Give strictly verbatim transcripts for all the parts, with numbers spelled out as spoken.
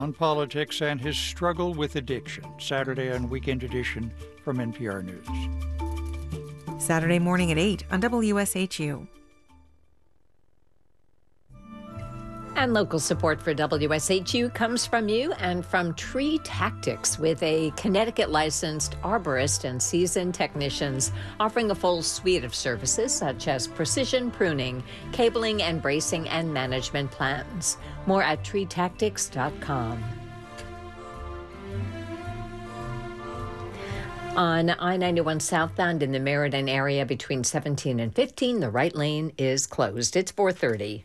on politics and his struggle with addiction. Saturday and Weekend Edition from N P R News. Saturday morning at eight on W S H U. And local support for W S H U comes from you and from Tree Tactics, with a Connecticut-licensed arborist and seasoned technicians offering a full suite of services such as precision pruning, cabling and bracing, and management plans. More at tree tactics dot com. On I ninety-one southbound in the Meriden area between seventeen and fifteen, the right lane is closed. It's four thirty.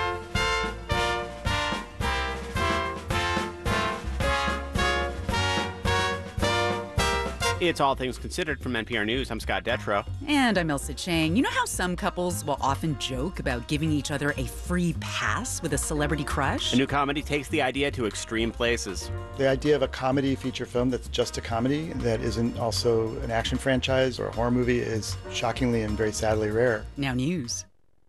It's All Things Considered from N P R News. I'm Scott Detrow. And I'm Elsa Chang. You know how some couples will often joke about giving each other a free pass with a celebrity crush? A new comedy takes the idea to extreme places. The idea of a comedy feature film that's just a comedy, that isn't also an action franchise or a horror movie, is shockingly and very sadly rare. Now news.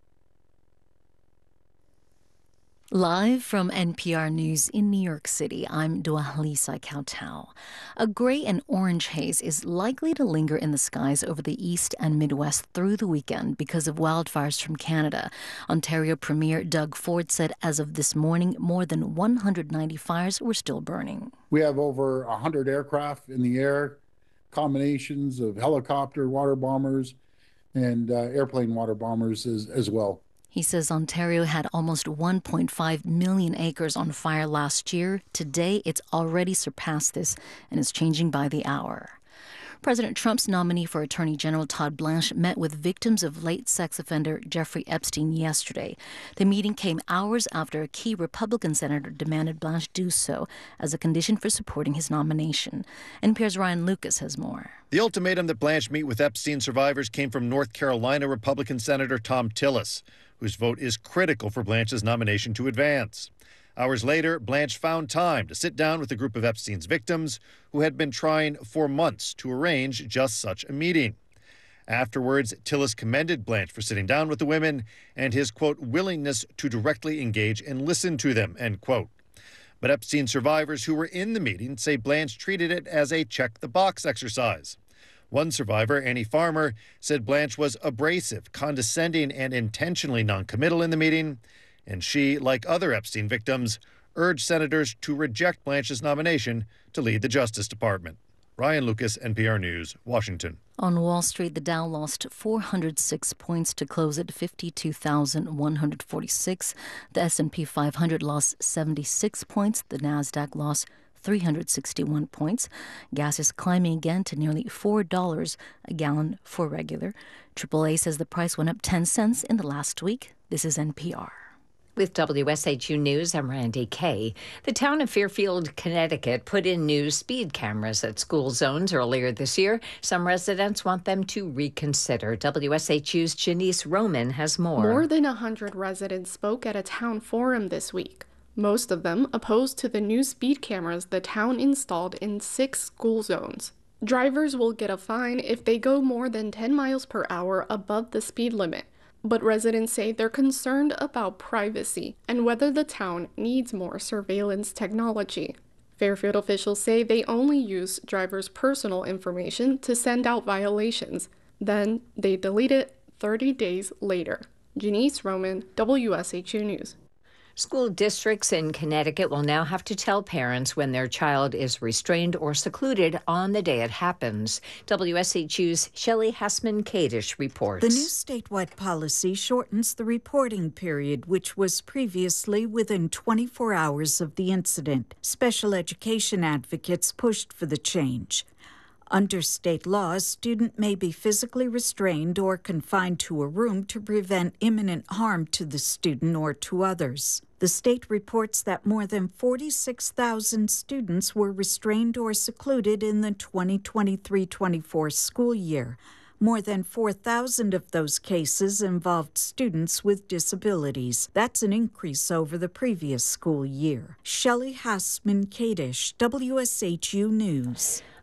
Live from N P R News in New York City, I'm Dua-Lisa Kautal. A gray and orange haze is likely to linger in the skies over the east and Midwest through the weekend because of wildfires from Canada. Ontario Premier Doug Ford said as of this morning, more than one hundred ninety fires were still burning. We have over one hundred aircraft in the air, combinations of helicopter water bombers and uh, airplane water bombers as, as well. He says Ontario had almost one point five million acres on fire last year. Today, it's already surpassed this and is changing by the hour. President Trump's nominee for Attorney General Todd Blanche met with victims of late sex offender Jeffrey Epstein yesterday. The meeting came hours after a key Republican senator demanded Blanche do so as a condition for supporting his nomination. N P R's Ryan Lucas has more. The ultimatum that Blanche meet with Epstein survivors came from North Carolina Republican Senator Thom Tillis, whose vote is critical for Blanche's nomination to advance. Hours later, Blanche found time to sit down with a group of Epstein's victims who had been trying for months to arrange just such a meeting. Afterwards, Tillis commended Blanche for sitting down with the women and his, quote, willingness to directly engage and listen to them, end quote. But Epstein survivors who were in the meeting say Blanche treated it as a check-the-box exercise. One survivor, Annie Farmer, said Blanche was abrasive, condescending, and intentionally noncommittal in the meeting, and she, like other Epstein victims, urged senators to reject Blanche's nomination to lead the Justice Department. Ryan Lucas, N P R News, Washington. On Wall Street, the Dow lost four hundred six points to close at fifty-two thousand one hundred forty-six. The S and P five hundred lost seventy-six points. The Nasdaq lost three hundred sixty-one points. Gas is climbing again to nearly four dollars a gallon for regular. triple A says the price went up ten cents in the last week. This is N P R. With W S H U News, I'm Randy Kay. The town of Fairfield, Connecticut, put in new speed cameras at school zones earlier this year. Some residents want them to reconsider. W S H U's Janice Roman has more. More than one hundred residents spoke at a town forum this week. Most of them opposed to the new speed cameras the town installed in six school zones. Drivers will get a fine if they go more than ten miles per hour above the speed limit. But residents say they're concerned about privacy and whether the town needs more surveillance technology. Fairfield officials say they only use drivers' personal information to send out violations. Then they delete it thirty days later. Janice Roman, W S H U News. School districts in Connecticut will now have to tell parents when their child is restrained or secluded on the day it happens. W S H U's Shelley Hassman-Kadish reports. The new statewide policy shortens the reporting period, which was previously within twenty-four hours of the incident. Special education advocates pushed for the change. Under state law, a student may be physically restrained or confined to a room to prevent imminent harm to the student or to others. The state reports that more than forty-six thousand students were restrained or secluded in the twenty twenty-three twenty-four school year. More than four thousand of those cases involved students with disabilities. That's an increase over the previous school year. Shelley Hassman-Kadish, W S H U News.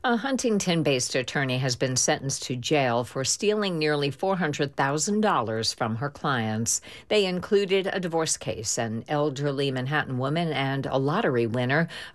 A Huntington-based attorney has been sentenced to jail for stealing nearly four hundred thousand dollars from her clients. They included a divorce case, an elderly Manhattan woman, and a lottery winner.